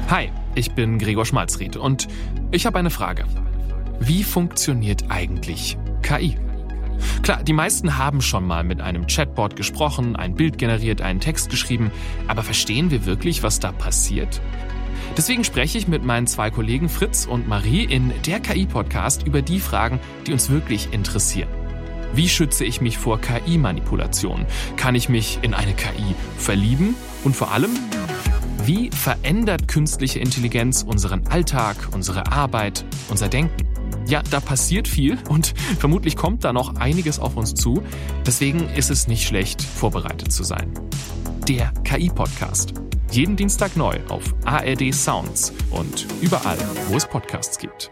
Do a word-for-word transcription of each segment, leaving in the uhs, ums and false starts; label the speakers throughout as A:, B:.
A: Hi, ich bin Gregor Schmalzried und ich habe eine Frage. Wie funktioniert eigentlich K I? Klar, die meisten haben schon mal mit einem Chatbot gesprochen, ein Bild generiert, einen Text geschrieben, aber verstehen wir wirklich, was da passiert? Deswegen spreche ich mit meinen zwei Kollegen Fritz und Marie in der K I-Podcast über die Fragen, die uns wirklich interessieren. Wie schütze ich mich vor K I-Manipulation? Kann ich mich in eine K I verlieben? Und vor allem, wie verändert künstliche Intelligenz unseren Alltag, unsere Arbeit, unser Denken? Ja, da passiert viel und vermutlich kommt da noch einiges auf uns zu. Deswegen ist es nicht schlecht, vorbereitet zu sein. Der K I-Podcast. Jeden Dienstag neu auf A R D Sounds und überall, wo es Podcasts gibt.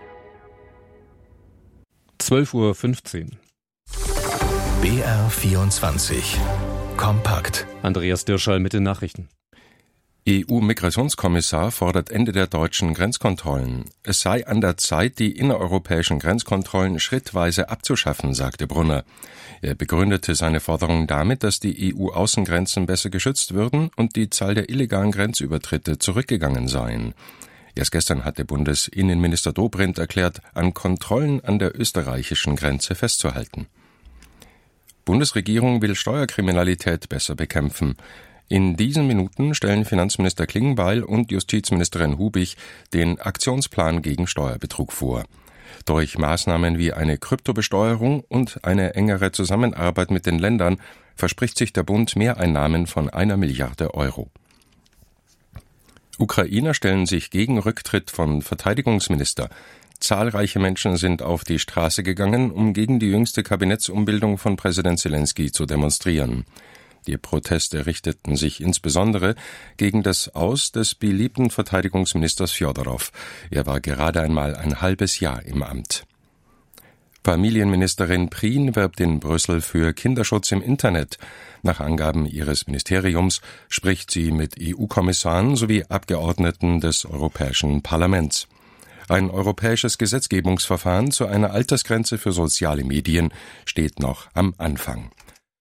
B: zwölf Uhr fünfzehn.
C: B R vierundzwanzig. Kompakt.
B: Andreas Dirschall mit den Nachrichten.
D: E U-Migrationskommissar fordert Ende der deutschen Grenzkontrollen. Es sei an der Zeit, die innereuropäischen Grenzkontrollen schrittweise abzuschaffen, sagte Brunner. Er begründete seine Forderung damit, dass die E U-Außengrenzen besser geschützt würden und die Zahl der illegalen Grenzübertritte zurückgegangen seien. Erst gestern hatte Bundesinnenminister Dobrindt erklärt, an Kontrollen an der österreichischen Grenze festzuhalten. Bundesregierung will Steuerkriminalität besser bekämpfen. In diesen Minuten stellen Finanzminister Klingbeil und Justizministerin Hubich den Aktionsplan gegen Steuerbetrug vor. Durch Maßnahmen wie eine Kryptobesteuerung und eine engere Zusammenarbeit mit den Ländern verspricht sich der Bund Mehreinnahmen von einer Milliarde Euro. Ukrainer stellen sich gegen Rücktritt von Verteidigungsminister. Zahlreiche Menschen sind auf die Straße gegangen, um gegen die jüngste Kabinettsumbildung von Präsident Zelensky zu demonstrieren. Die Proteste richteten sich insbesondere gegen das Aus des beliebten Verteidigungsministers Fjodorow. Er war gerade einmal ein halbes Jahr im Amt. Familienministerin Prien wirbt in Brüssel für Kinderschutz im Internet. Nach Angaben ihres Ministeriums spricht sie mit E U-Kommissaren sowie Abgeordneten des Europäischen Parlaments. Ein europäisches Gesetzgebungsverfahren zu einer Altersgrenze für soziale Medien steht noch am Anfang.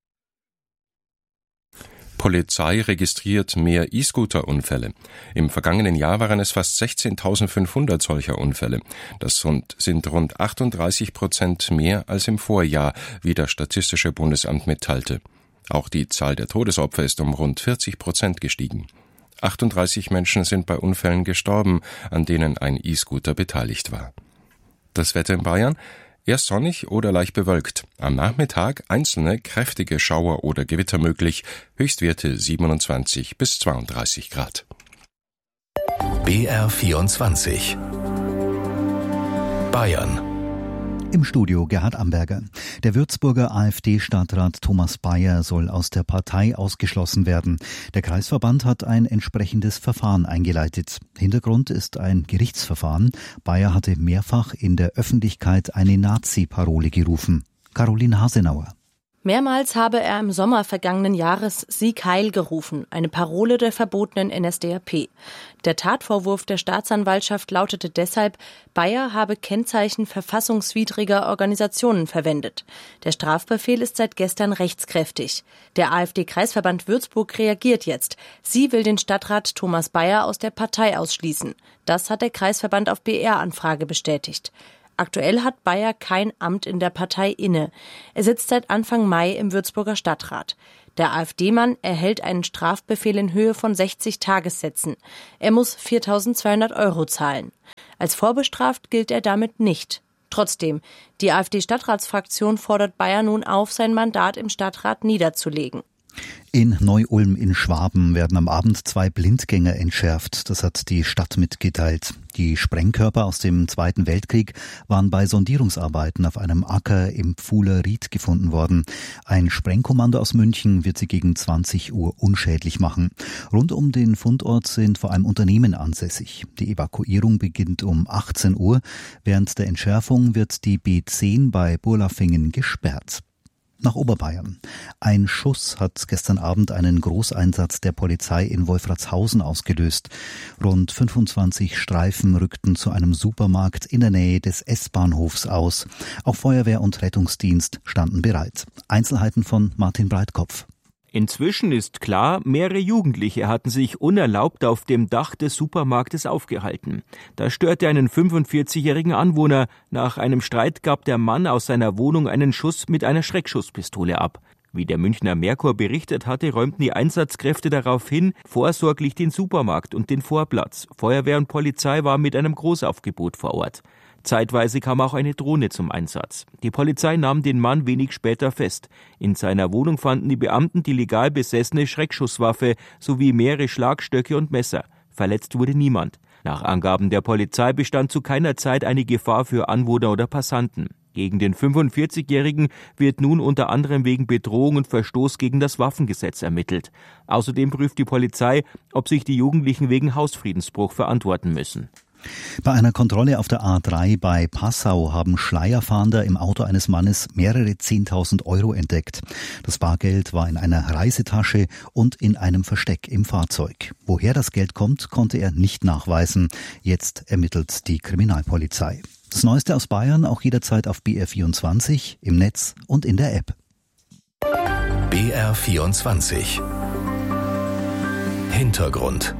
D: Polizei registriert mehr E-Scooter-Unfälle. Im vergangenen Jahr waren es fast sechzehntausendfünfhundert solcher Unfälle. Das sind rund achtunddreißig Prozent mehr als im Vorjahr, wie das Statistische Bundesamt mitteilte. Auch die Zahl der Todesopfer ist um rund vierzig Prozent gestiegen. achtunddreißig Menschen sind bei Unfällen gestorben, an denen ein E-Scooter beteiligt war. Das Wetter in Bayern? Erst sonnig oder leicht bewölkt. Am Nachmittag einzelne kräftige Schauer oder Gewitter möglich. Höchstwerte siebenundzwanzig bis zweiunddreißig Grad.
C: B R vierundzwanzig. Bayern.
E: Im Studio Gerhard Amberger. Der Würzburger AfD-Stadtrat Thomas Bayer soll aus der Partei ausgeschlossen werden. Der Kreisverband hat ein entsprechendes Verfahren eingeleitet. Hintergrund ist ein Gerichtsverfahren. Bayer hatte mehrfach in der Öffentlichkeit eine Nazi-Parole gerufen. Caroline Hasenauer.
F: Mehrmals habe er im Sommer vergangenen Jahres Sieg Heil gerufen, eine Parole der verbotenen N S D A P. Der Tatvorwurf der Staatsanwaltschaft lautete deshalb, Bayer habe Kennzeichen verfassungswidriger Organisationen verwendet. Der Strafbefehl ist seit gestern rechtskräftig. Der AfD-Kreisverband Würzburg reagiert jetzt. Sie will den Stadtrat Thomas Bayer aus der Partei ausschließen. Das hat der Kreisverband auf B R-Anfrage bestätigt. Aktuell hat Bayer kein Amt in der Partei inne. Er sitzt seit Anfang Mai im Würzburger Stadtrat. Der AfD-Mann erhält einen Strafbefehl in Höhe von sechzig Tagessätzen. Er muss viertausendzweihundert Euro zahlen. Als vorbestraft gilt er damit nicht. Trotzdem, die AfD-Stadtratsfraktion fordert Bayer nun auf, sein Mandat im Stadtrat niederzulegen.
E: In Neu-Ulm in Schwaben werden am Abend zwei Blindgänger entschärft. Das hat die Stadt mitgeteilt. Die Sprengkörper aus dem Zweiten Weltkrieg waren bei Sondierungsarbeiten auf einem Acker im Pfuhler Ried gefunden worden. Ein Sprengkommando aus München wird sie gegen zwanzig Uhr unschädlich machen. Rund um den Fundort sind vor allem Unternehmen ansässig. Die Evakuierung beginnt um achtzehn Uhr. Während der Entschärfung wird die B zehn bei Burlafingen gesperrt. Nach Oberbayern. Ein Schuss hat gestern Abend einen Großeinsatz der Polizei in Wolfratshausen ausgelöst. Rund fünfundzwanzig Streifen rückten zu einem Supermarkt in der Nähe des S-Bahnhofs aus. Auch Feuerwehr und Rettungsdienst standen bereit. Einzelheiten von Martin Breitkopf.
G: Inzwischen ist klar, mehrere Jugendliche hatten sich unerlaubt auf dem Dach des Supermarktes aufgehalten. Das störte einen fünfundvierzigjährigen Anwohner. Nach einem Streit gab der Mann aus seiner Wohnung einen Schuss mit einer Schreckschusspistole ab. Wie der Münchner Merkur berichtet hatte, räumten die Einsatzkräfte daraufhin vorsorglich den Supermarkt und den Vorplatz. Feuerwehr und Polizei waren mit einem Großaufgebot vor Ort. Zeitweise kam auch eine Drohne zum Einsatz. Die Polizei nahm den Mann wenig später fest. In seiner Wohnung fanden die Beamten die legal besessene Schreckschusswaffe sowie mehrere Schlagstöcke und Messer. Verletzt wurde niemand. Nach Angaben der Polizei bestand zu keiner Zeit eine Gefahr für Anwohner oder Passanten. Gegen den fünfundvierzigjährigen wird nun unter anderem wegen Bedrohung und Verstoß gegen das Waffengesetz ermittelt. Außerdem prüft die Polizei, ob sich die Jugendlichen wegen Hausfriedensbruch verantworten müssen.
E: Bei einer Kontrolle auf der A drei bei Passau haben Schleierfahnder im Auto eines Mannes mehrere zehntausend Euro entdeckt. Das Bargeld war in einer Reisetasche und in einem Versteck im Fahrzeug. Woher das Geld kommt, konnte er nicht nachweisen. Jetzt ermittelt die Kriminalpolizei. Das Neueste aus Bayern auch jederzeit auf B R vierundzwanzig, im Netz und in der App.
C: B R vierundzwanzig Hintergrund.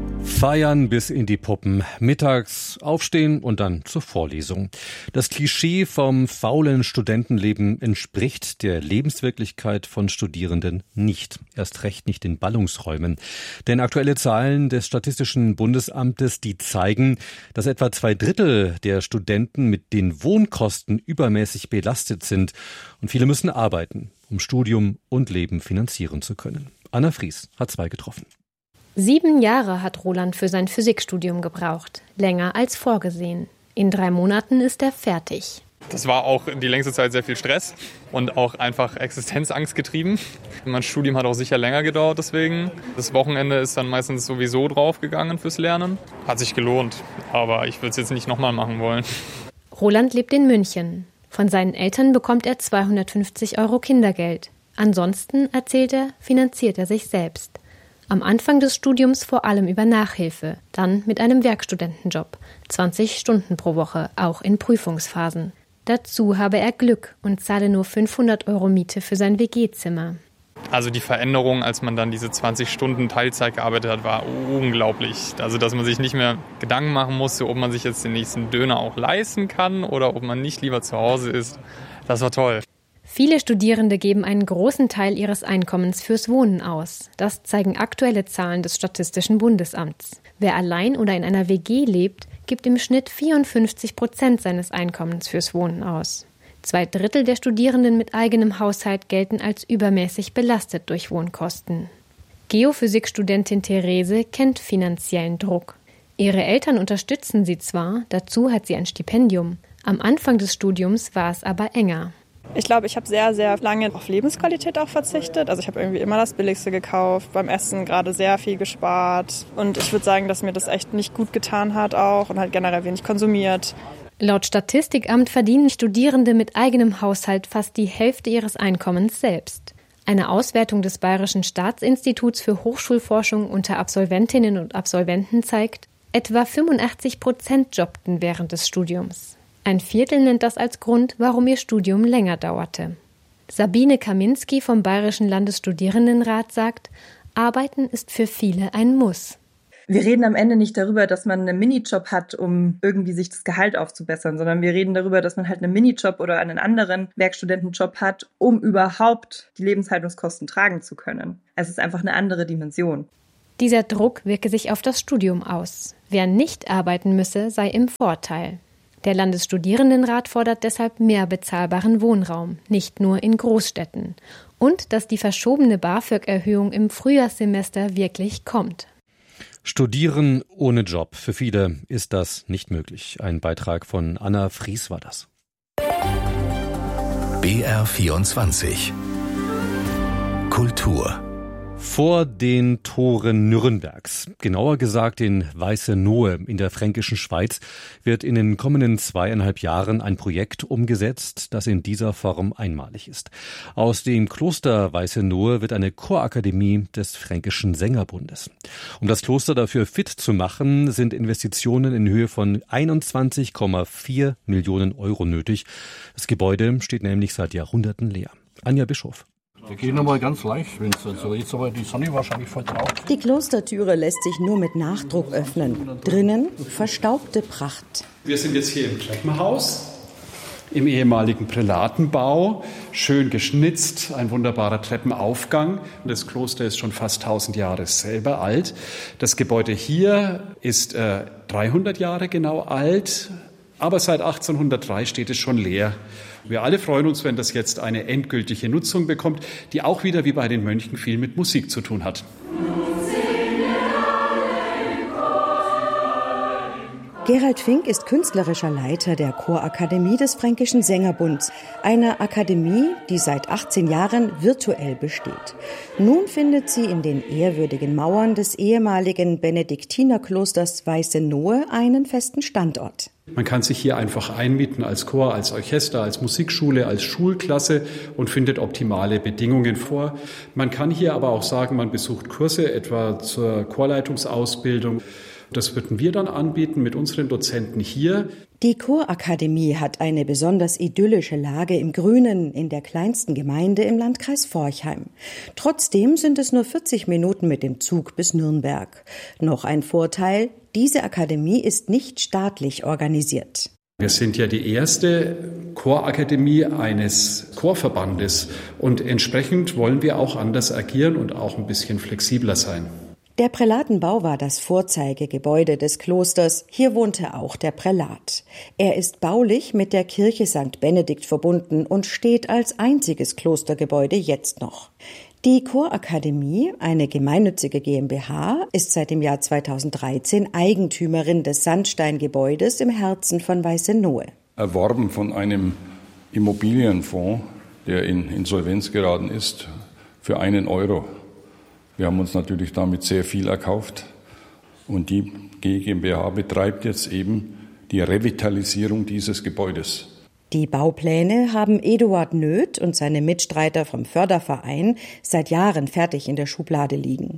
B: Feiern bis in die Puppen, mittags aufstehen und dann zur Vorlesung. Das Klischee vom faulen Studentenleben entspricht der Lebenswirklichkeit von Studierenden nicht. Erst recht nicht in Ballungsräumen. Denn aktuelle Zahlen des Statistischen Bundesamtes, die zeigen, dass etwa zwei Drittel der Studenten mit den Wohnkosten übermäßig belastet sind. Und viele müssen arbeiten, um Studium und Leben finanzieren zu können. Anna Fries hat zwei getroffen.
H: Sieben Jahre hat Roland für sein Physikstudium gebraucht. Länger als vorgesehen. In drei Monaten ist er fertig.
I: Das war auch die längste Zeit sehr viel Stress und auch einfach Existenzangst getrieben. Mein Studium hat auch sicher länger gedauert deswegen. Das Wochenende ist dann meistens sowieso draufgegangen fürs Lernen. Hat sich gelohnt, aber ich würde es jetzt nicht nochmal machen wollen.
H: Roland lebt in München. Von seinen Eltern bekommt er zweihundertfünfzig Euro Kindergeld. Ansonsten, erzählt er, finanziert er sich selbst. Am Anfang des Studiums vor allem über Nachhilfe, dann mit einem Werkstudentenjob, zwanzig Stunden pro Woche, auch in Prüfungsphasen. Dazu habe er Glück und zahle nur fünfhundert Euro Miete für sein W G-Zimmer.
I: Also die Veränderung, als man dann diese zwanzig Stunden Teilzeit gearbeitet hat, war unglaublich. Also dass man sich nicht mehr Gedanken machen musste, ob man sich jetzt den nächsten Döner auch leisten kann oder ob man nicht lieber zu Hause ist. Das war toll.
H: Viele Studierende geben einen großen Teil ihres Einkommens fürs Wohnen aus. Das zeigen aktuelle Zahlen des Statistischen Bundesamts. Wer allein oder in einer W G lebt, gibt im Schnitt vierundfünfzig Prozent seines Einkommens fürs Wohnen aus. Zwei Drittel der Studierenden mit eigenem Haushalt gelten als übermäßig belastet durch Wohnkosten. Geophysikstudentin Therese kennt finanziellen Druck. Ihre Eltern unterstützen sie zwar, dazu hat sie ein Stipendium. Am Anfang des Studiums war es aber enger.
J: Ich glaube, ich habe sehr, sehr lange auf Lebensqualität auch verzichtet. Also ich habe irgendwie immer das Billigste gekauft, beim Essen gerade sehr viel gespart. Und ich würde sagen, dass mir das echt nicht gut getan hat auch und halt generell wenig konsumiert.
H: Laut Statistikamt verdienen Studierende mit eigenem Haushalt fast die Hälfte ihres Einkommens selbst. Eine Auswertung des Bayerischen Staatsinstituts für Hochschulforschung unter Absolventinnen und Absolventen zeigt, etwa fünfundachtzig Prozent jobbten während des Studiums. Ein Viertel nennt das als Grund, warum ihr Studium länger dauerte. Sabine Kaminski vom Bayerischen Landesstudierendenrat sagt, Arbeiten ist für viele ein Muss.
K: Wir reden am Ende nicht darüber, dass man einen Minijob hat, um irgendwie sich das Gehalt aufzubessern, sondern wir reden darüber, dass man halt einen Minijob oder einen anderen Werkstudentenjob hat, um überhaupt die Lebenshaltungskosten tragen zu können. Es ist einfach eine andere Dimension.
H: Dieser Druck wirke sich auf das Studium aus. Wer nicht arbeiten müsse, sei im Vorteil. Der Landesstudierendenrat fordert deshalb mehr bezahlbaren Wohnraum, nicht nur in Großstädten. Und dass die verschobene BAföG-Erhöhung im Frühjahrssemester wirklich kommt.
B: Studieren ohne Job. Für viele ist das nicht möglich. Ein Beitrag von Anna Fries war das.
C: B R vierundzwanzig Kultur.
B: Vor den Toren Nürnbergs, genauer gesagt in Weißenohe in der fränkischen Schweiz, wird in den kommenden zweieinhalb Jahren ein Projekt umgesetzt, das in dieser Form einmalig ist. Aus dem Kloster Weißenohe wird eine Chorakademie des Fränkischen Sängerbundes. Um das Kloster dafür fit zu machen, sind Investitionen in Höhe von einundzwanzig Komma vier Millionen Euro nötig. Das Gebäude steht nämlich seit Jahrhunderten leer. Anja Bischof.
L: Wir gehen nochmal ganz leicht, Vincent. So, jetzt aber die Sonne wahrscheinlich voll drauf.
M: Die Klostertüre lässt sich nur mit Nachdruck öffnen. Drinnen verstaubte Pracht.
N: Wir sind jetzt hier im Treppenhaus, im ehemaligen Prälatenbau. Schön geschnitzt, ein wunderbarer Treppenaufgang. Das Kloster ist schon fast tausend Jahre selber alt. Das Gebäude hier ist äh, dreihundert Jahre genau alt, aber seit achtzehnhundertdrei steht es schon leer. Wir alle freuen uns, wenn das jetzt eine endgültige Nutzung bekommt, die auch wieder wie bei den Mönchen viel mit Musik zu tun hat.
M: Gerald Fink ist künstlerischer Leiter der Chorakademie des Fränkischen Sängerbunds, einer Akademie, die seit achtzehn Jahren virtuell besteht. Nun findet sie in den ehrwürdigen Mauern des ehemaligen Benediktinerklosters Weißenohe einen festen Standort.
N: Man kann sich hier einfach einmieten als Chor, als Orchester, als Musikschule, als Schulklasse und findet optimale Bedingungen vor. Man kann hier aber auch sagen, man besucht Kurse, etwa zur Chorleitungsausbildung. Das würden wir dann anbieten mit unseren Dozenten hier.
M: Die Chorakademie hat eine besonders idyllische Lage im Grünen, in der kleinsten Gemeinde im Landkreis Forchheim. Trotzdem sind es nur vierzig Minuten mit dem Zug bis Nürnberg. Noch ein Vorteil: Diese Akademie ist nicht staatlich organisiert.
N: Wir sind ja die erste Chorakademie eines Chorverbandes und entsprechend wollen wir auch anders agieren und auch ein bisschen flexibler sein.
M: Der Prälatenbau war das Vorzeigegebäude des Klosters. Hier wohnte auch der Prälat. Er ist baulich mit der Kirche Sankt Benedikt verbunden und steht als einziges Klostergebäude jetzt noch. Die Chorakademie, eine gemeinnützige GmbH, ist seit dem Jahr zweitausenddreizehn Eigentümerin des Sandsteingebäudes im Herzen von Weißenohe.
O: Erworben von einem Immobilienfonds, der in Insolvenz geraten ist, für einen Euro. Wir haben uns natürlich damit sehr viel erkauft und die GmbH betreibt jetzt eben die Revitalisierung dieses Gebäudes.
M: Die Baupläne haben Eduard Nöth und seine Mitstreiter vom Förderverein seit Jahren fertig in der Schublade liegen.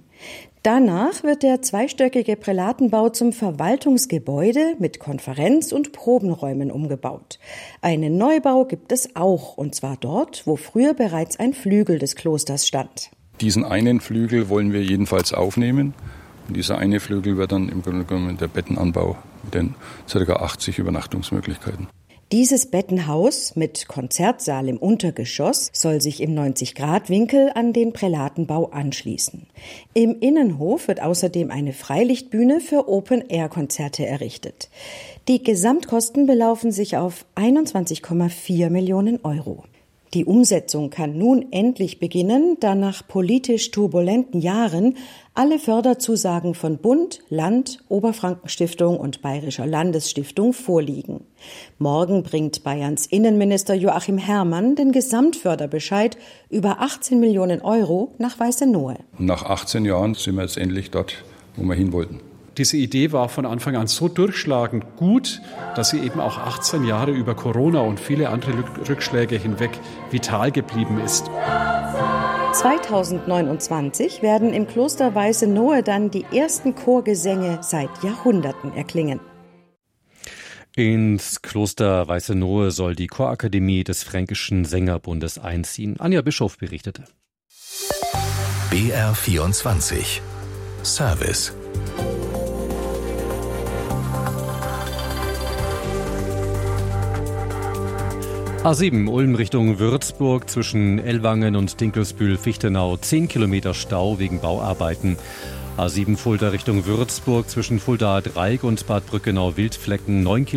M: Danach wird der zweistöckige Prälatenbau zum Verwaltungsgebäude mit Konferenz- und Probenräumen umgebaut. Einen Neubau gibt es auch, und zwar dort, wo früher bereits ein Flügel des Klosters stand.
O: Diesen einen Flügel wollen wir jedenfalls aufnehmen. Und dieser eine Flügel wird dann im Grunde genommen der Bettenanbau mit den ca. achtzig Übernachtungsmöglichkeiten.
M: Dieses Bettenhaus mit Konzertsaal im Untergeschoss soll sich im neunzig-Grad-Winkel an den Prälatenbau anschließen. Im Innenhof wird außerdem eine Freilichtbühne für Open-Air-Konzerte errichtet. Die Gesamtkosten belaufen sich auf einundzwanzig Komma vier Millionen Euro. Die Umsetzung kann nun endlich beginnen, da nach politisch turbulenten Jahren alle Förderzusagen von Bund, Land, Oberfrankenstiftung und Bayerischer Landesstiftung vorliegen. Morgen bringt Bayerns Innenminister Joachim Herrmann den Gesamtförderbescheid über achtzehn Millionen Euro nach Weißenohe.
O: Nach achtzehn Jahren sind wir jetzt endlich dort, wo wir hin wollten.
N: Diese Idee war von Anfang an so durchschlagend gut, dass sie eben auch achtzehn Jahre über Corona und viele andere Rückschläge hinweg vital geblieben ist.
M: zweitausendneunundzwanzig werden im Kloster Weißenohe dann die ersten Chorgesänge seit Jahrhunderten erklingen.
B: Ins Kloster Weißenohe soll die Chorakademie des Fränkischen Sängerbundes einziehen. Anja Bischof berichtete.
C: B R vierundzwanzig Service.
B: A sieben Ulm Richtung Würzburg zwischen Ellwangen und Dinkelsbühl-Fichtenau zehn Kilometer Stau wegen Bauarbeiten. A sieben Fulda Richtung Würzburg zwischen Fulda-Dreieck und Bad Brückenau-Wildflecken neun Kilometer